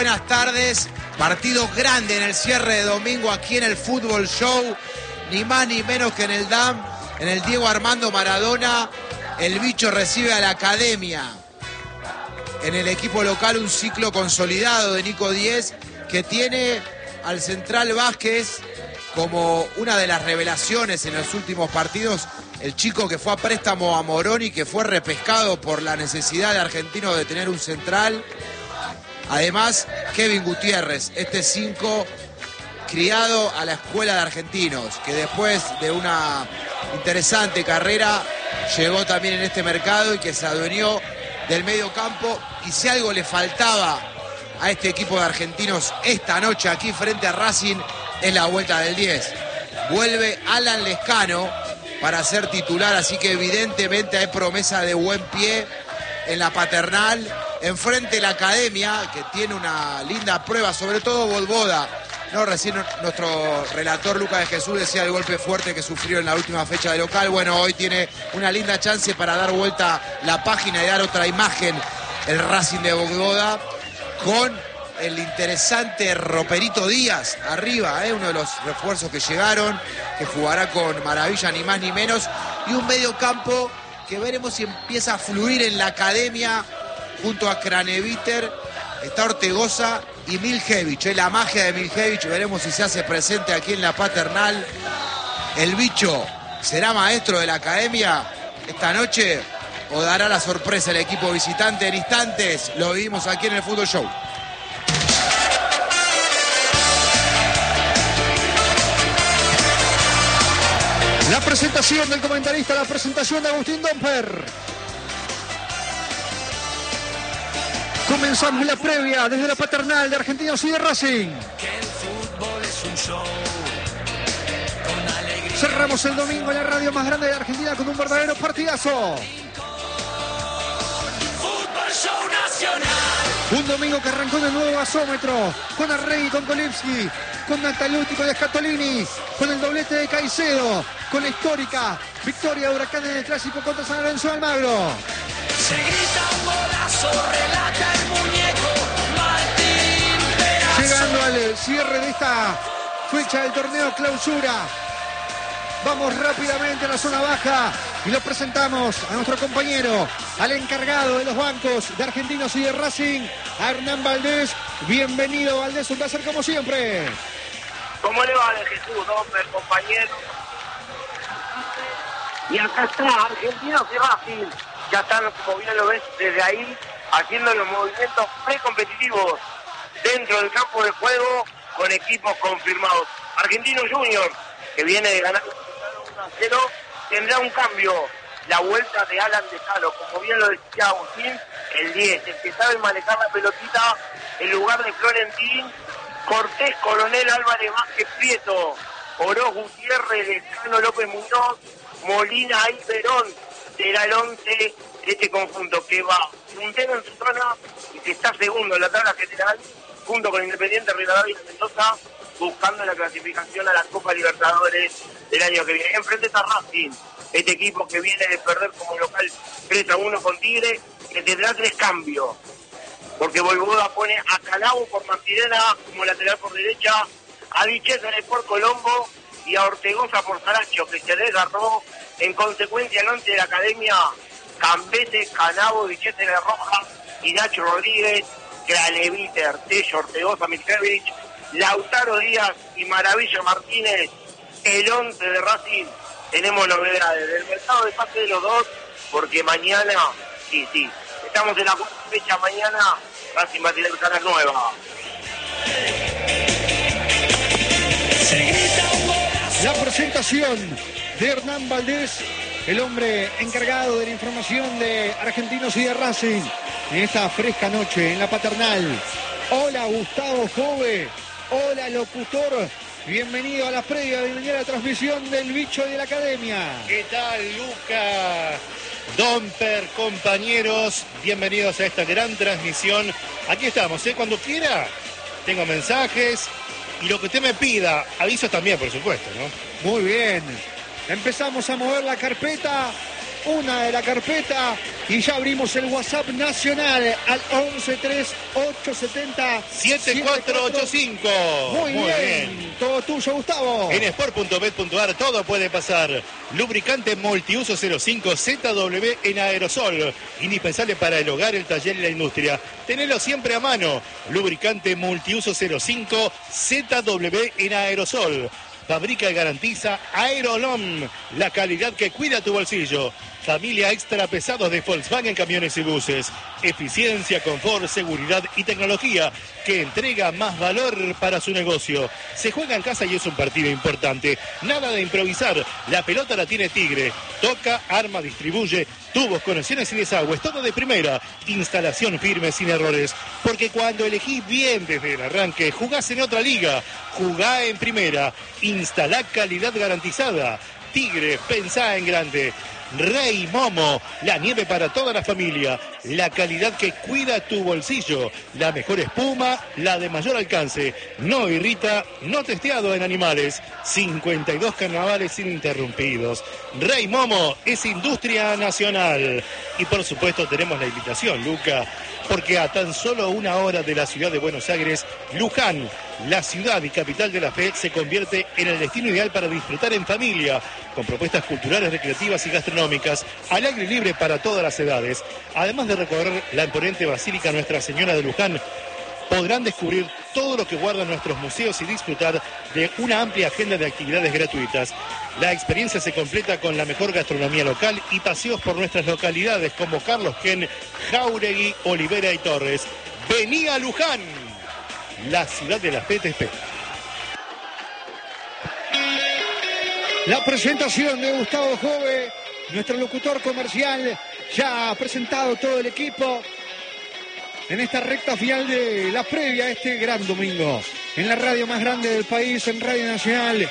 buenas tardes. Partido grande en el cierre de domingo aquí en el Fútbol Show. Ni más ni menos que en el DAM, en el Diego Armando Maradona. El bicho recibe a la Academia. En el equipo local un ciclo consolidado de Nico Díez, que tiene al Central Vázquez como una de las revelaciones en los últimos partidos. El chico que fue a préstamo a Morón y que fue repescado por la necesidad de Argentinos de tener un central. Además, Kevin Gutiérrez, este 5 criado a la escuela de Argentinos, que después de una interesante carrera llegó también en este mercado y que se adueñó del medio campo. Y si algo le faltaba a este equipo de Argentinos esta noche aquí frente a Racing, es la vuelta del 10. Vuelve Alan Lescano para ser titular, así que evidentemente hay promesa de buen pie en la Paternal. Enfrente la Academia, que tiene una linda prueba, sobre todo Volvoda. No, recién nuestro relator Lucas de Jesús decía el golpe fuerte que sufrió en la última fecha de local. Bueno, hoy tiene una linda chance para dar vuelta la página y dar otra imagen el Racing de Volvoda, con el interesante Roperito Díaz arriba, uno de los refuerzos que llegaron, que jugará con maravilla ni más ni menos, y un medio campo que veremos si empieza a fluir en la Academia junto a Craneviter. Está Ortegoza y Miljevich, la magia de Miljevich, veremos si se hace presente aquí en la Paternal. El bicho será maestro de la Academia esta noche o dará la sorpresa el equipo visitante. En instantes lo vivimos aquí en el Fútbol Show. La presentación del comentarista, la presentación de Agustín Domper. Comenzamos la previa desde la Paternal de Argentinos y de Racing. Cerramos el domingo en la radio más grande de Argentina con un verdadero partidazo. Un domingo que arrancó en el nuevo gasómetro, con Arregui, con Kolipski, con Nataluti, con Escatolini, con el doblete de Caicedo, con la histórica victoria de Huracán en el clásico contra San Lorenzo de Almagro. Se grita un golazo, relata el muñeco Martín Perazo. Llegando al cierre de esta fecha del torneo clausura, vamos rápidamente a la zona baja y lo presentamos a nuestro compañero, al encargado de los bancos de Argentinos y de Racing, a Hernán Valdés. Bienvenido, Valdés, un placer como siempre. ¿Cómo le va de Jesús, Domper, compañero? Y acá está Argentinos y Racing. Ya están, como bien lo ves, desde ahí, haciendo los movimientos precompetitivos dentro del campo de juego con equipos confirmados. Argentino Junior, que viene de ganar 1-0, tendrá un cambio. La vuelta de Alan Lescano, como bien lo decía Agustín, el 10, el que sabe manejar la pelotita en lugar de Florentín, Cortés, Coronel, Álvarez Vázquez, Prieto, Oroz, Gutiérrez, Lescano, López Muñoz, Molina y Verón. Será el 11 de este conjunto que va puntero en su zona y que está segundo en la tabla general junto con Independiente, Rivadavia y Mendoza, buscando la clasificación a la Copa Libertadores del año que viene. Enfrente está Racing, este equipo que viene de perder como local 3-1 con Tigre, que tendrá 3 cambios, porque Volvoda pone a Calabo por Mantirena como lateral por derecha, a Vichesa por Colombo y a Ortegoza por Saracho, que se desgarró. En consecuencia, el 11 de la Academia: Cambete, Canabo, Vichete de Roja y Nacho Rodríguez, Craneviter, Tello, Ortegoza, Miljevich, Lautaro Díaz y Maravilla Martínez. El 11 de Racing. Tenemos novedades del mercado de pase de los dos, porque mañana, sí, estamos en la fecha, mañana Racing va a tener caras nuevas. La presentación de Hernán Valdés, el hombre encargado de la información de Argentinos y de Racing en esta fresca noche en la Paternal. Hola Gustavo Jove, hola locutor, bienvenido a la previa, bienvenido a la transmisión del bicho de la Academia. ¿Qué tal, Luca? Domper, compañeros, bienvenidos a esta gran transmisión. Aquí estamos, cuando quiera, tengo mensajes y lo que usted me pida, avisos también, por supuesto, ¿no? Muy bien, empezamos a mover la carpeta una de la carpeta y ya abrimos el WhatsApp nacional al 113870-7485. Muy bien. Todo tuyo, Gustavo. En sport.bet.ar todo puede pasar. Lubricante multiuso 05 ZW en aerosol. Indispensable para el hogar, el taller y la industria. Tenelo siempre a mano. Lubricante multiuso 05 ZW en aerosol. Fabrica y garantiza Aerolom, la calidad que cuida tu bolsillo. Familia extra pesados de Volkswagen Camiones y Buses. Eficiencia, confort, seguridad y tecnología que entrega más valor para su negocio. Se juega en casa y es un partido importante. Nada de improvisar. La pelota la tiene Tigre. Toca, arma, distribuye. Tubos, conexiones y desagües. Todo de primera. Instalación firme, sin errores. Porque cuando elegís bien desde el arranque, jugás en otra liga. Jugá en primera. Instalá calidad garantizada. Tigre, pensá en grande. Rey Momo, la nieve para toda la familia, la calidad que cuida tu bolsillo, la mejor espuma, la de mayor alcance, no irrita, no testeado en animales, 52 carnavales ininterrumpidos. Rey Momo es industria nacional. Y por supuesto tenemos la invitación, Luca, porque a tan solo una hora de la ciudad de Buenos Aires, Luján, la ciudad y capital de la fe, se convierte en el destino ideal para disfrutar en familia, con propuestas culturales, recreativas y gastronómicas, al aire libre para todas las edades. Además de recorrer la imponente Basílica Nuestra Señora de Luján, podrán descubrir todo lo que guardan nuestros museos y disfrutar de una amplia agenda de actividades gratuitas. La experiencia se completa con la mejor gastronomía local y paseos por nuestras localidades como Carlos Ken, Jáuregui, Olivera y Torres. Vení a Luján, la ciudad de la fe te espera. La presentación de Gustavo Jove, nuestro locutor comercial, ya ha presentado todo el equipo en esta recta final de la previa a este gran domingo. En la radio más grande del país, en Radio Nacional.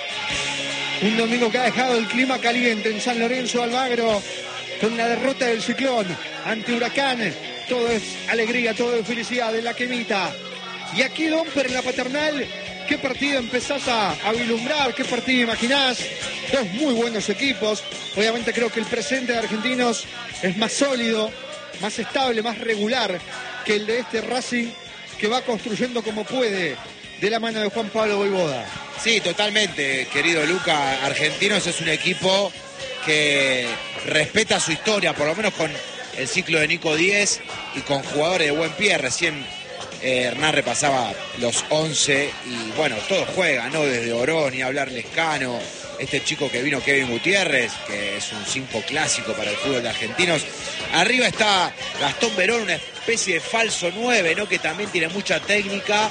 Un domingo que ha dejado el clima caliente en San Lorenzo de Almagro, con la derrota del Ciclón ante Huracán. Todo es alegría, todo es felicidad en la quemita. Y aquí, Domper, en la Paternal, ¿qué partido empezás a vislumbrar? ¿Qué partido imaginás? Dos muy buenos equipos. Obviamente creo que el presente de Argentinos es más sólido, más estable, más regular que el de este Racing, que va construyendo como puede de la mano de Juan Pablo Voivoda. Sí, totalmente, querido Luca. Argentinos es un equipo que respeta su historia, por lo menos con el ciclo de Nico Díez y con jugadores de buen pie. Recién Hernán repasaba los 11 y bueno, todos juegan, ¿no? Desde Orón y hablar Lescano, este chico que vino, Kevin Gutiérrez, que es un 5 clásico para el fútbol de Argentinos. Arriba está Gastón Verón, una especie de falso 9, ¿no? Que también tiene mucha técnica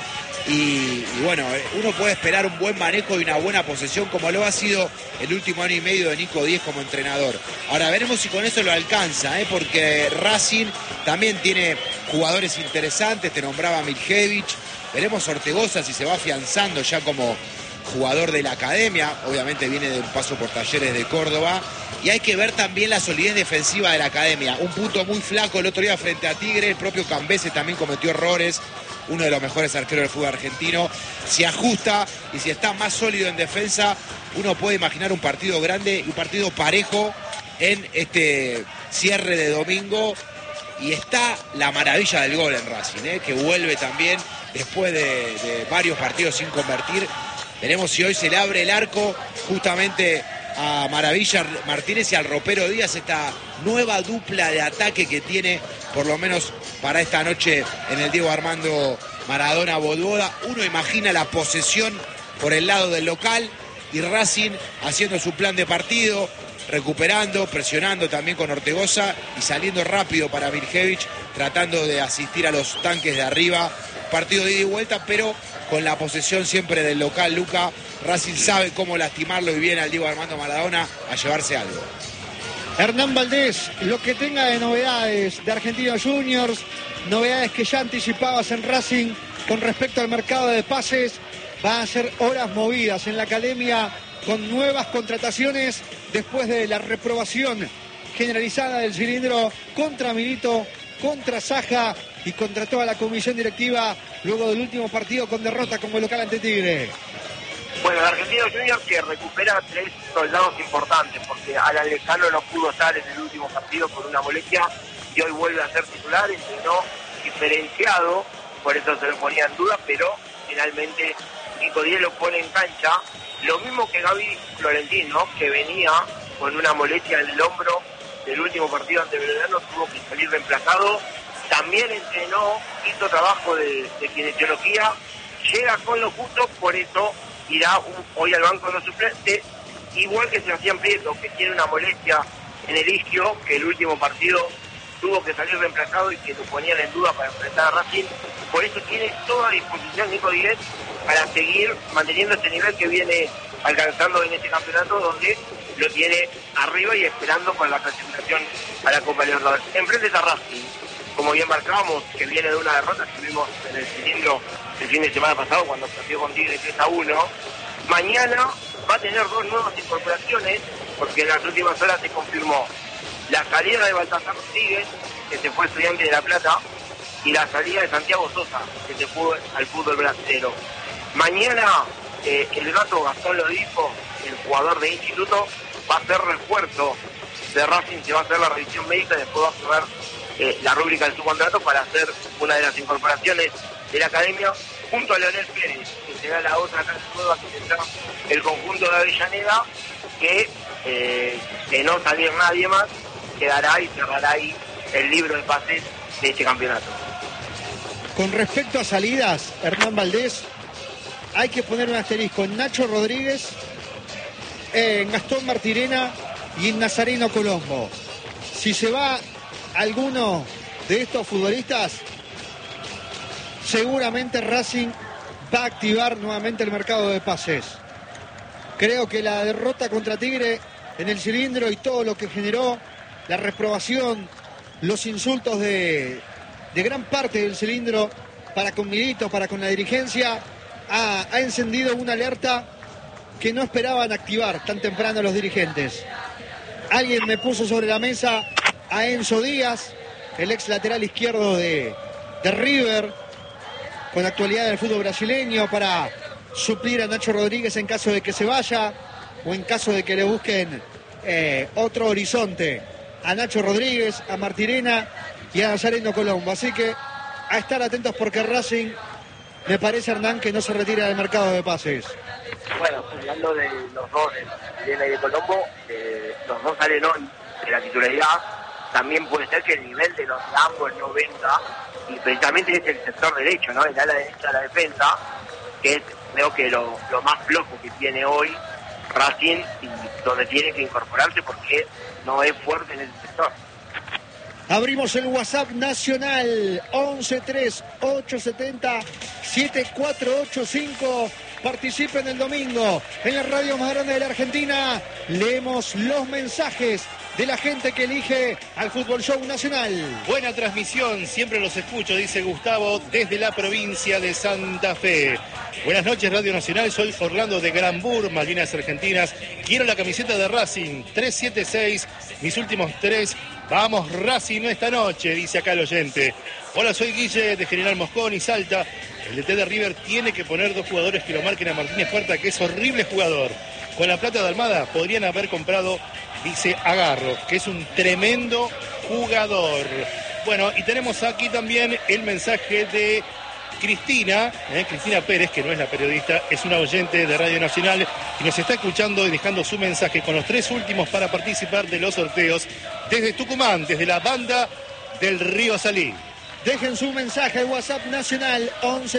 y bueno, uno puede esperar un buen manejo y una buena posesión como lo ha sido el último año y medio de Nico Díez como entrenador. Ahora veremos si con eso lo alcanza, porque Racing también tiene jugadores interesantes, te nombraba Miljevich, veremos Ortegoza si se va afianzando ya como jugador de la academia, obviamente viene de un paso por Talleres de Córdoba, y hay que ver también la solidez defensiva de la academia. Un punto muy flaco el otro día frente a Tigre, el propio Cambese también cometió errores, uno de los mejores arqueros del fútbol argentino. Si ajusta y si está más sólido en defensa, uno puede imaginar un partido grande y un partido parejo en este cierre de domingo. Y está la maravilla del gol en Racing, que vuelve también después de varios partidos sin convertir. Veremos si hoy se le abre el arco justamente a Maravilla Martínez y al Ropero Díaz, esta nueva dupla de ataque que tiene por lo menos para esta noche en el Diego Armando Maradona Voivoda. Uno imagina la posesión por el lado del local y Racing haciendo su plan de partido, recuperando, presionando también con Ortegoza y saliendo rápido para Miljevich, tratando de asistir a los tanques de arriba. Partido de ida y vuelta, pero con la posesión siempre del local, Luca. Racing sabe cómo lastimarlo y viene al Diego Armando Maradona a llevarse algo. Hernán Valdés, lo que tenga de novedades de Argentinos Juniors, novedades que ya anticipabas en Racing con respecto al mercado de pases, va a ser horas movidas en la academia con nuevas contrataciones después de la reprobación generalizada del cilindro contra Milito, contra Saja y contra toda la comisión directiva luego del último partido con derrota como local ante Tigre. Bueno, el Argentino Junior que recupera 3 soldados importantes, porque Alan Lejano no pudo estar en el último partido por una molestia y hoy vuelve a ser titular, entrenó diferenciado, por eso se lo ponía en duda, pero finalmente Nico Díez lo pone en cancha. Lo mismo que Gaby Florentín, ¿no? Que venía con una molestia en el hombro del último partido ante Belgrano, tuvo que salir reemplazado. También entrenó, hizo trabajo de kinesiología, llega con lo justo, por eso irá hoy al banco de los suplentes, igual que Sebastián Prieto, que tiene una molestia en el isquio, que el último partido tuvo que salir reemplazado y que lo ponían en duda para enfrentar a Racing. Por eso tiene toda disposición Nico Díez para seguir manteniendo este nivel que viene alcanzando en este campeonato, donde lo tiene arriba y esperando para la clasificación a la Copa Libertadores. Enfrente a Racing, como bien marcábamos, que viene de una derrota que tuvimos en el cilindro el fin de semana pasado cuando perdió con Tigre 3-1. Mañana va a tener 2 nuevas incorporaciones, porque en las últimas horas se confirmó la salida de Baltasar Rodríguez, que se fue Estudiante de La Plata, y la salida de Santiago Sosa, que se fue al fútbol brasileño. Mañana el gato Gastón Lodipo, el jugador de Instituto, va a ser refuerzo de Racing, se va a hacer la revisión médica y después va a cerrar la rúbrica de su contrato para hacer una de las incorporaciones de la academia, junto a Leonel Pérez, que será la otra cara nueva que tendrá el conjunto de Avellaneda, que de no salir nadie más, quedará y cerrará ahí el libro de pases de este campeonato. Con respecto a salidas, Hernán Valdés, hay que poner un asterisco en Nacho Rodríguez, en Gastón Martirena y en Nazareno Colombo. Si se va alguno de estos futbolistas, seguramente Racing va a activar nuevamente el mercado de pases. Creo que la derrota contra Tigre en el cilindro y todo lo que generó, la reprobación, los insultos de gran parte del cilindro para con Milito, para con la dirigencia, ha encendido una alerta que no esperaban activar tan temprano los dirigentes. Alguien me puso sobre la mesa a Enzo Díaz, el ex lateral izquierdo de River, con actualidad del fútbol brasileño, para suplir a Nacho Rodríguez en caso de que se vaya o en caso de que le busquen otro horizonte a Nacho Rodríguez, a Martirena y a Nazareno Colombo. Así que a estar atentos, porque Racing, me parece, Hernán, que no se retira del mercado de pases. Bueno, hablando de los dos, de Martirena y de Colombo, los dos salen hoy de la titularidad. También puede ser que el nivel de los de ambos no venga, y precisamente es el sector derecho, ¿no? El ala derecha de la defensa, que es, creo que lo más flojo que tiene hoy Racing, y donde tiene que incorporarse porque no es fuerte en el sector. Abrimos el WhatsApp nacional 1138707485. Participen el domingo en la radio más grande de la Argentina. Leemos los mensajes de la gente que elige al Fútbol Show Nacional. Buena transmisión, siempre los escucho, dice Gustavo, desde la provincia de Santa Fe. Buenas noches, Radio Nacional, soy Orlando de Granbur, Malvinas Argentinas. Quiero la camiseta de Racing, 376, mis últimos 3. Vamos Racing esta noche, dice acá el oyente. Hola, soy Guille de General Moscón y Salta. El DT de River tiene que poner 2 jugadores que lo marquen a Martínez Puerta, que es horrible jugador. Con la plata de Almada podrían haber comprado, dice Agarro, que es un tremendo jugador. Bueno, y tenemos aquí también el mensaje de Cristina Pérez, que no es la periodista, es una oyente de Radio Nacional y nos está escuchando y dejando su mensaje con los 3 últimos para participar de los sorteos desde Tucumán, desde la banda del Río Salí. Dejen su mensaje al WhatsApp nacional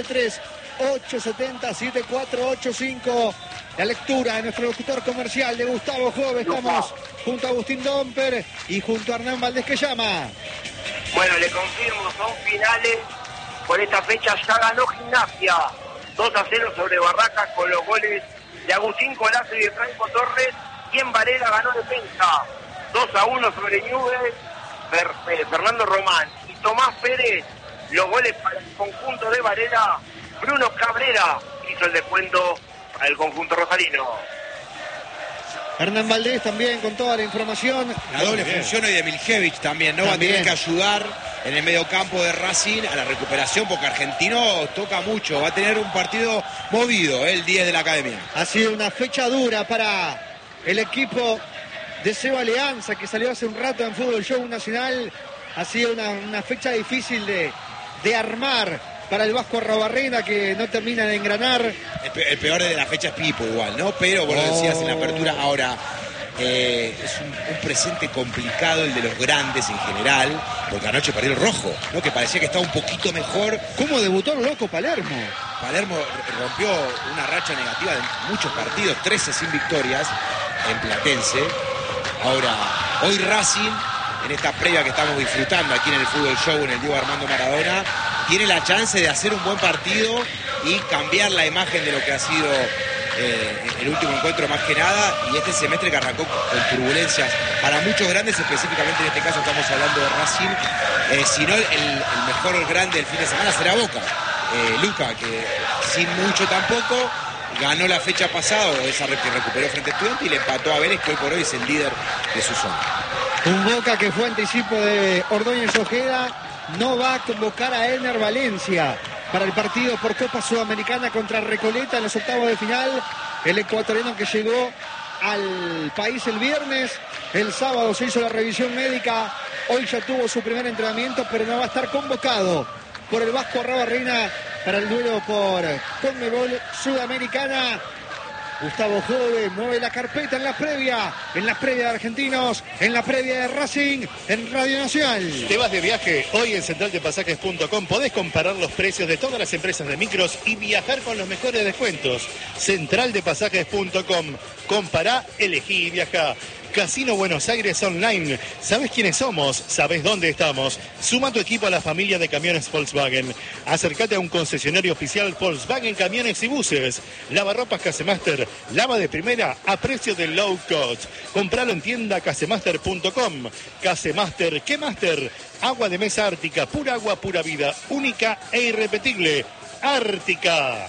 113-870-7485. La lectura de nuestro locutor comercial de Gustavo Jove. Estamos junto a Agustín Domper y junto a Hernán Valdés, que llama. Bueno, le confirmo, son finales. Por esta fecha ya ganó Gimnasia 2-0 sobre Barracas con los goles de Agustín Colazo y de Franco Torres. Y en Varela ganó Defensa 2-1 sobre Newell's, Fernando Román y Tomás Pérez. Los goles para el conjunto de Varela. Bruno Cabrera hizo el descuento para el conjunto rosarino. Hernán Valdés también con toda la información. La doble función hoy de Miljevich también, ¿no? Va a tener que ayudar en el mediocampo de Racing a la recuperación, porque Argentino toca mucho, va a tener un partido movido, el 10 de la Academia. Ha sido una fecha dura para el equipo de Seba Alianza, que salió hace un rato en Fútbol Show Nacional. Ha sido una fecha difícil de armar para el Vasco Arrobarrena, que no termina de engranar. El peor de la fecha es Pipo igual, ¿no? Pero vos lo decías en la apertura, ahora es un presente complicado el de los grandes en general, porque anoche perdió el Rojo, ¿no? Que parecía que estaba un poquito mejor. ¿Cómo debutó el loco Palermo? Palermo rompió una racha negativa de muchos partidos, 13 sin victorias en Platense. Ahora, hoy Racing, en esta previa que estamos disfrutando aquí en el Fútbol Show, en el Diego Armando Maradona, tiene la chance de hacer un buen partido y cambiar la imagen de lo que ha sido el último encuentro más que nada, y este semestre que arrancó con turbulencias para muchos grandes, específicamente en este caso estamos hablando de Racing, si no el mejor grande del fin de semana será Boca. Luca, que sin mucho tampoco, ganó la fecha pasada, esa que recuperó frente a Estudiantes, y le empató a Vélez, que hoy por hoy es el líder de su zona. Un Boca que fue anticipo de Ordóñez Ojeda, no va a convocar a Ener Valencia para el partido por Copa Sudamericana contra Recoleta en los octavos de final. El ecuatoriano que llegó al país el viernes, el sábado se hizo la revisión médica, hoy ya tuvo su primer entrenamiento, pero no va a estar convocado por el Vasco Arrobarrena para el duelo por Conmebol Sudamericana. Gustavo Jove mueve la carpeta en la previa de Argentinos, en la previa de Racing, en Radio Nacional. Te vas de viaje, hoy en centraldepasajes.com podés comparar los precios de todas las empresas de micros y viajar con los mejores descuentos. Centraldepasajes.com, compará, elegí y viajá. Casino Buenos Aires Online. ¿Sabés quiénes somos? ¿Sabés dónde estamos? Suma tu equipo a la familia de camiones Volkswagen. Acércate a un concesionario oficial Volkswagen Camiones y Buses. Lavarropas Casemaster, lava de primera a precio de low cost. Compralo en tienda casemaster.com. Casemaster, ¿qué Master? Agua de mesa Ártica, pura agua, pura vida, única e irrepetible. Ártica.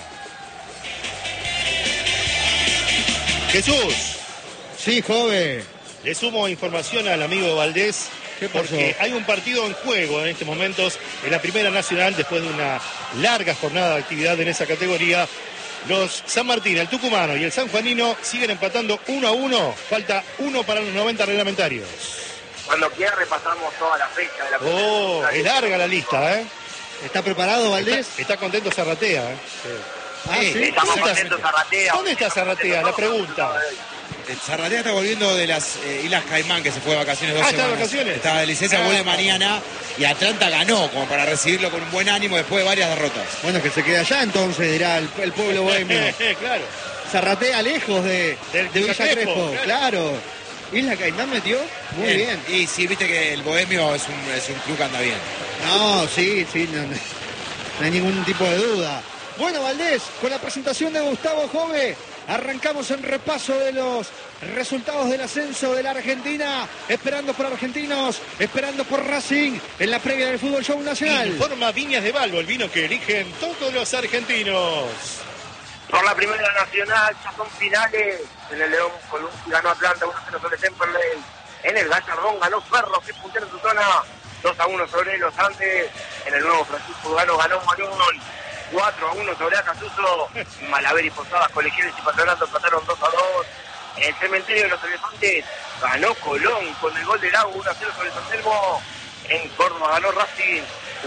Jesús. Sí, Jove. Le sumo información al amigo Valdés, porque hay un partido en juego en estos momentos en la Primera Nacional, después de una larga jornada de actividad en esa categoría. Los San Martín, el tucumano y el sanjuanino siguen empatando 1-1, falta 1 para los 90 reglamentarios. Cuando quiera repasamos toda la fecha de la Primera Nacional. Es larga la lista, ¿eh? ¿Está preparado, Valdés? Está contento Zarratea, ¿eh? Sí. Estamos contentos, Zarratea. ¿Dónde está Zarratea? La pregunta. Zarratea está volviendo de las Islas Caimán, que se fue de vacaciones 2 ¿está de semanas. vacaciones? Estaba de licencia, vuelve mañana, y Atlanta ganó como para recibirlo con un buen ánimo después de varias derrotas. Bueno, que se quede allá entonces, dirá el pueblo bohemio. Claro. Zarratea lejos de Villa Crespo, Crespo, claro. Isla Caimán metió muy bien. Y sí, viste que el bohemio es un club que anda bien. No, sí, no hay ningún tipo de duda. Bueno, Valdés, con la presentación de Gustavo Jove, arrancamos en repaso de los resultados del ascenso de la Argentina, esperando por Argentinos, esperando por Racing, en la previa del Fútbol Show Nacional. Informa Viñas de Balbo, el vino que eligen todos los argentinos. Por la Primera Nacional, ya son finales. En el León Columbus ganó Atlanta 1-0 sobre Temperley. En el Gallardón ganó Ferro, que puntero en su zona, 2-1 sobre los Andes. En el Nuevo Francisco ganó Morón, 4-1 sobre Acasuso. Malaver y Posadas, Colegiales y Patronato empataron 2-2. En el Cementerio de los Elefantes ganó Colón con el gol del Lago, 1-0 sobre San Telmo. En Córdoba ganó Racing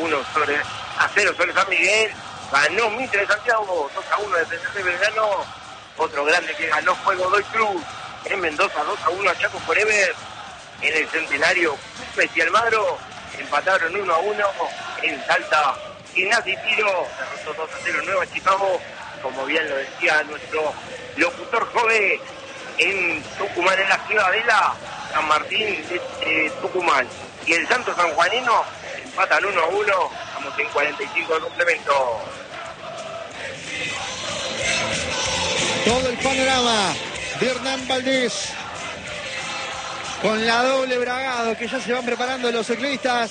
1-0 sobre San Miguel. Ganó Mitre de Santiago 2-1 de Presidente Belgrano. Otro grande que ganó fue Godoy Cruz. En Mendoza 2-1 a Chaco Forever. En el Centenario Messi Almagro empataron 1-1. En Salta Gimnasia y Tiro derrotó 2-0 Nueva Chicago. Como bien lo decía nuestro locutor Jove, en Tucumán, en la Ciudadela, San Martín de Tucumán y el Santo Sanjuanino empatan 1-1. Estamos en 45 de complemento. Todo el panorama de Hernán Valdés con la doble bragado que ya se van preparando los ciclistas.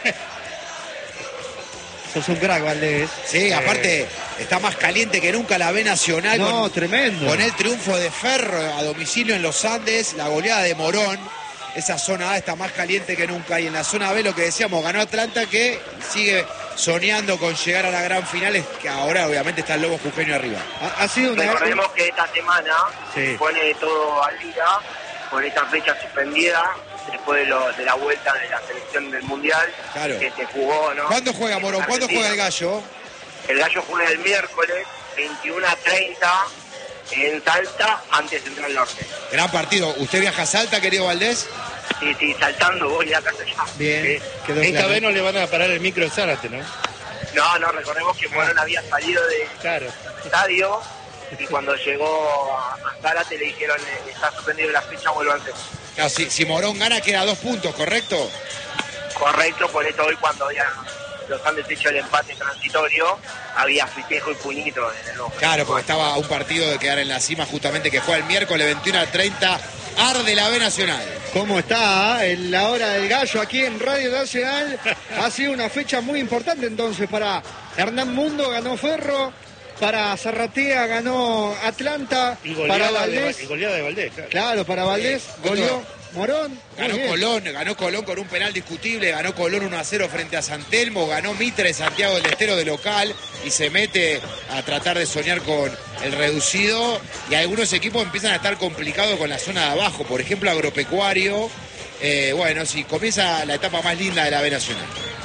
Sos un crack, Valdés. Sí, aparte está más caliente que nunca la B Nacional. No, tremendo. Con el triunfo de Ferro a domicilio en los Andes, la goleada de Morón esa zona A está más caliente que nunca. Y en la zona B, lo que decíamos, ganó Atlanta, que sigue soñando con llegar a la gran final, es que ahora obviamente está el Lobo Jujeño arriba. Ha sido una... Recordemos que esta semana Sí. se pone todo al día con esta fecha suspendida después de la vuelta de la selección del Mundial, Claro. que se jugó, ¿no? ¿Cuándo juega Morón? ¿Cuándo Argentina. juega el Gallo? El Gallo juega el miércoles 21:30 en Salta ante Central Norte. Gran partido. ¿Usted viaja a Salta, querido Valdés? Sí, saltando voy a casa ya. Bien, quedó Esta claro. vez no le van a parar el micro de Zárate, ¿no? No, recordemos que Morón había salido del Claro. estadio y cuando llegó a Zárate le dijeron está suspendido la fecha, vuelvanse. Claro, si Morón gana, queda 2 puntos, ¿correcto? Correcto, por eso hoy cuando los Andes hecho el empate transitorio, había festejo y puñito en el ojo. Claro, porque estaba a un partido de quedar en la cima, justamente, que juega el miércoles 21:30. Arde la B Nacional. ¿Cómo está en la hora del Gallo aquí en Radio Nacional? Ha sido una fecha muy importante entonces para Hernán Mundo, ganó Ferro, para Zarratea ganó Atlanta, Y para goleada Valdés, de Valdés, claro. claro, para Valdés, goleó Morón. muy bien. Ganó Colón con un penal discutible, ganó Colón 1-0 frente a San Telmo, ganó Mitre Santiago del Estero de local y se mete a tratar de soñar con el reducido, y algunos equipos empiezan a estar complicados con la zona de abajo, por ejemplo Agropecuario. Bueno, si comienza la etapa más linda de la B Nacional.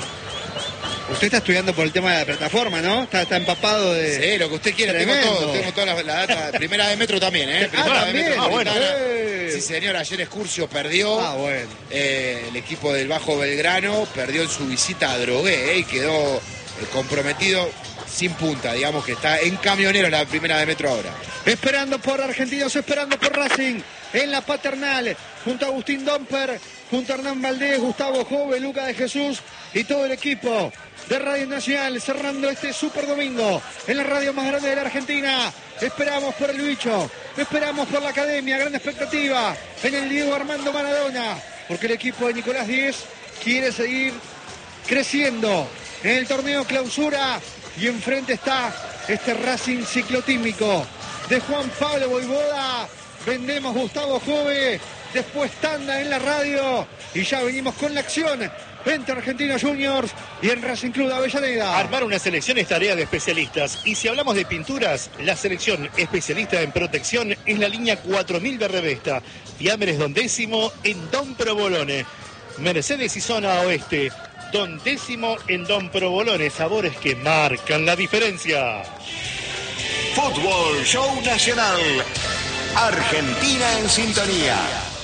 Usted está estudiando por el tema de la plataforma, ¿no? Está empapado de... Sí, lo que usted quiera, Tremendo. tengo toda la data. Primera de Metro también, ¿eh? Primera de también. Metro. Bueno. Sí, señor, ayer Excursio perdió. Bueno. El equipo del Bajo Belgrano perdió en su visita a Drogué, y quedó comprometido sin punta, digamos que está en camionero la primera de Metro ahora. Esperando por Argentinos, esperando por Racing en la Paternal, junto a Agustín Domper, junto a Hernán Valdés, Gustavo Jove, Luca de Jesús y todo el equipo de Radio Nacional, cerrando este super domingo en la radio más grande de la Argentina. Esperamos por el bicho, esperamos por la academia, gran expectativa en el Diego Armando Maradona, porque el equipo de Nicolás Díez quiere seguir creciendo en el torneo clausura, y enfrente está este Racing ciclotímico de Juan Pablo Voivoda. Vendemos Gustavo Jove, después tanda en la radio y ya venimos con la acción entre Argentinos Juniors y el Racing Club de Avellaneda. Armar una selección es tarea de especialistas. Y si hablamos de pinturas, la selección especialista en protección es la línea 4000 de Revesta. Fiambres Don Décimo en Don Provolone. Mercedes y zona oeste. Don Décimo en Don Provolone. Sabores que marcan la diferencia. Fútbol Show Nacional. Argentina en sintonía.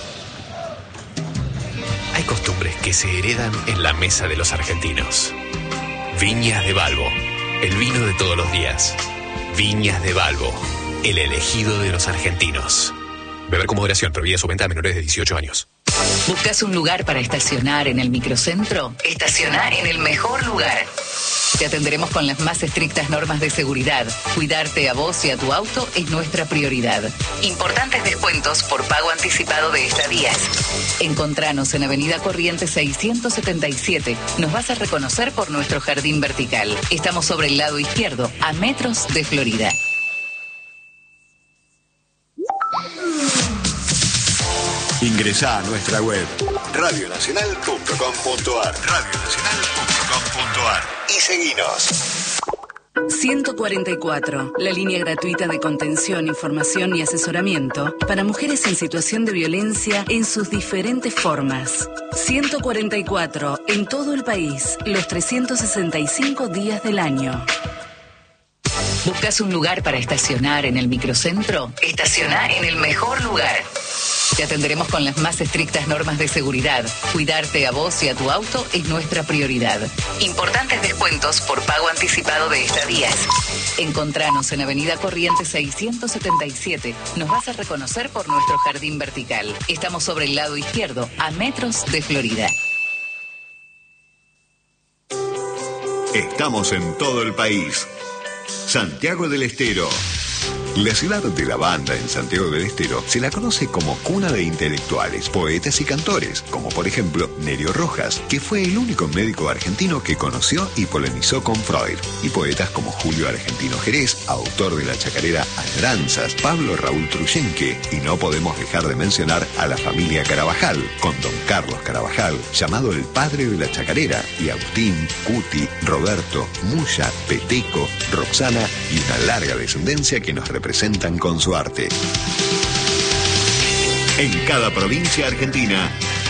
Hay costumbres que se heredan en la mesa de los argentinos. Viñas de Balbo, el vino de todos los días. Viñas de Balbo, el elegido de los argentinos. Beber con moderación, prohibida su venta a menores de 18 años. ¿Buscas un lugar para estacionar en el microcentro? Estaciona en el mejor lugar. Te atenderemos con las más estrictas normas de seguridad. Cuidarte a vos y a tu auto es nuestra prioridad. Importantes descuentos por pago anticipado de estadías. Encontranos en Avenida Corrientes 677. Nos vas a reconocer por nuestro jardín vertical. Estamos sobre el lado izquierdo, a metros de Florida. Ingresá a nuestra web radionacional.com.ar radionacional.com.ar y seguinos. 144, la línea gratuita de contención, información y asesoramiento para mujeres en situación de violencia en sus diferentes formas. 144, en todo el país, los 365 días del año. ¿Buscas un lugar para estacionar en el microcentro? Estaciona en el mejor lugar. Te atenderemos con las más estrictas normas de seguridad. Cuidarte a vos y a tu auto es nuestra prioridad. Importantes descuentos por pago anticipado de estadías. Encontranos en Avenida Corrientes 677. Nos vas a reconocer por nuestro jardín vertical. Estamos sobre el lado izquierdo, a metros de Florida. Estamos en todo el país. Santiago del Estero, La ciudad de la banda en Santiago del Estero se la conoce como cuna de intelectuales, poetas y cantores, como por ejemplo Nerio Rojas, que fue el único médico argentino que conoció y polemizó con Freud, y poetas como Julio Argentino Jerez, autor de la chacarera Añoranzas, Pablo Raúl Truyenque, y no podemos dejar de mencionar a la familia Carabajal, con don Carlos Carabajal, llamado el padre de la chacarera, y Agustín, Cuti, Roberto, Muya, Peteco, Roxana y una larga descendencia que nos representan con su arte. En cada provincia argentina,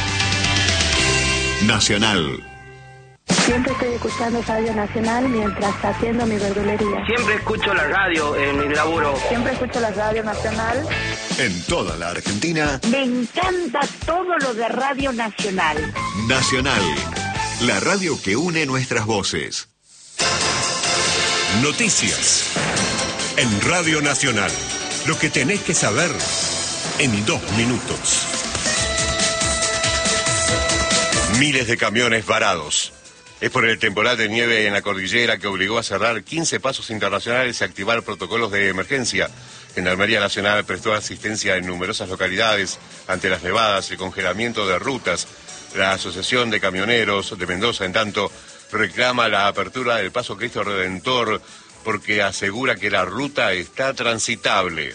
Nacional. Siempre estoy escuchando Radio Nacional mientras haciendo mi verdulería. Siempre escucho la radio en mi laburo. Siempre escucho la Radio Nacional. En toda la Argentina, Me encanta todo lo de Radio Nacional. Nacional, la radio que une nuestras voces. Noticias. En Radio Nacional. Lo que tenés que saber en 2 minutos. Miles de camiones varados. Es por el temporal de nieve en la cordillera que obligó a cerrar 15 pasos internacionales y activar protocolos de emergencia. Gendarmería Nacional prestó asistencia en numerosas localidades ante las nevadas y el congelamiento de rutas. La Asociación de Camioneros de Mendoza, en tanto, reclama la apertura del Paso Cristo Redentor porque asegura que la ruta está transitable.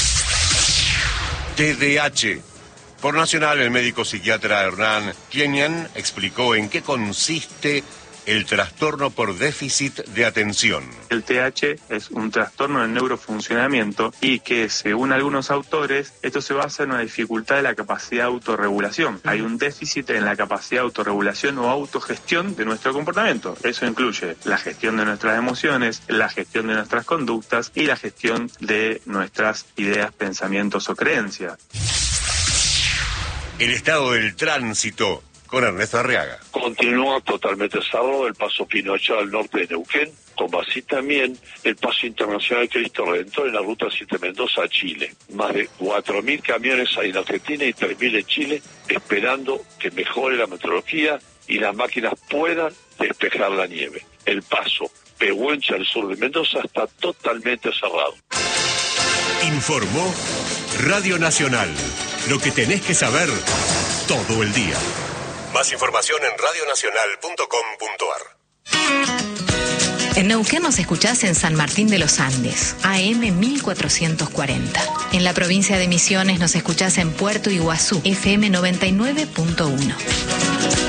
TDAH. Por Nacional, el médico psiquiatra Hernán Kienian explicó en qué consiste el trastorno por déficit de atención. El TDAH es un trastorno del neurofuncionamiento y que, según algunos autores, esto se basa en una dificultad de la capacidad de autorregulación. Hay un déficit en la capacidad de autorregulación o autogestión de nuestro comportamiento. Eso incluye la gestión de nuestras emociones, la gestión de nuestras conductas y la gestión de nuestras ideas, pensamientos o creencias. El estado del tránsito con Ernesto Arriaga. Continúa totalmente cerrado el paso Pinocha al norte de Neuquén, como así también el paso internacional Cristo Redentor en la ruta 7 Mendoza a Chile. Más de 4.000 camiones hay en Argentina y 3.000 en Chile, esperando que mejore la meteorología y las máquinas puedan despejar la nieve. El paso Pehuenche al sur de Mendoza está totalmente cerrado. Informó Radio Nacional. Lo que tenés que saber todo el día. Más información en radionacional.com.ar. En Neuquén nos escuchás en San Martín de los Andes, AM 1440. En la provincia de Misiones nos escuchás en Puerto Iguazú, FM 99.1.